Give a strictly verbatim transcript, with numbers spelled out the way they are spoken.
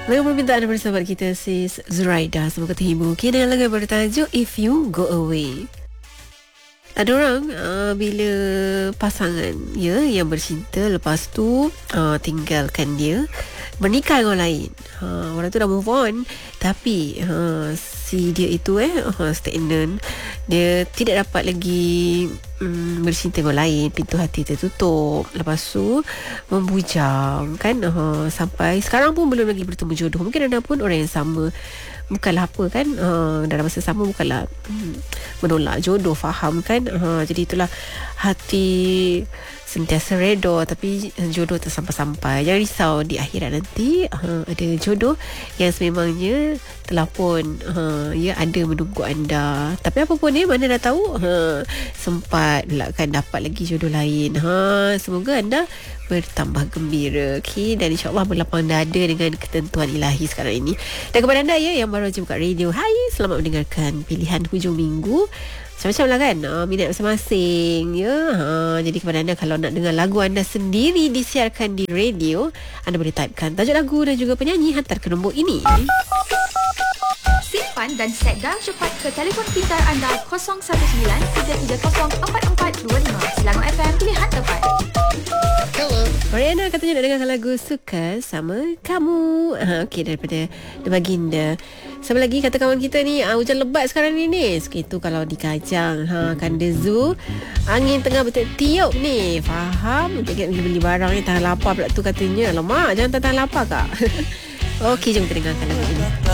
Lagu permintaan daripada sahabat kita Sis Zuraida, semoga terhibur. Okay, dengan lagu bertajuk If You Go Away. Ada orang uh, bila pasangan ya yang bercinta, lepas tu uh, tinggalkan dia, menikah dengan orang lain. Ha, orang tu dah move on, tapi ha, si dia itu eh uh, stagnant. Dia tidak dapat lagi um, bercinta dengan orang lain. Pintu hati tertutup. Lepas tu membujang kan, uh, sampai sekarang pun belum lagi bertemu jodoh. Mungkin ada pun orang yang sama, bukanlah apa kan, uh, dalam masa sama bukanlah hmm, menolak jodoh, faham kan. uh, Jadi itulah, hati sentiasa redha tapi jodoh tak sampai-sampai. Jangan risau, di akhirat nanti uh, ada jodoh yang sememangnya telah pun uh, ya ada menunggu anda. Tapi apa pun ni, mana dah tahu uh, sempat pula kan dapat lagi jodoh lain. Ha, semoga anda bertambah gembira, okay? Dan insyaAllah berlapang dada dengan ketentuan ilahi sekarang ini. Dan kepada anda ya yang baru saja buka radio, hai, selamat mendengarkan pilihan hujung minggu. Macam-macam lah kan, uh, minat masing-masing ya. Uh, jadi kepada anda, kalau nak dengar lagu anda sendiri disiarkan di radio, anda boleh typekan tajuk lagu dan juga penyanyi, hantar ke nombor ini. Simpan dan set dial cepat ke telefon pintar anda kosong satu sembilan tiga tiga kosong empat empat dua lima. Selangor F M, pilihan tepat. Hello. Mariana katanya nak dengarkan lagu Suka Sama Kamu. Ha, okey, daripada The Baginda. Sama lagi kata kawan kita ni, uh, hujan lebat sekarang ni ni. Itu kalau di Kajang, ha, Kanda Zoo, angin tengah bertiup ni. Faham? Jangan beli-beli barang ni, tahan lapar pula tu katanya. Alamak, jangan tahan lapar kak. Okey, jom kita dengarkan lagu ini.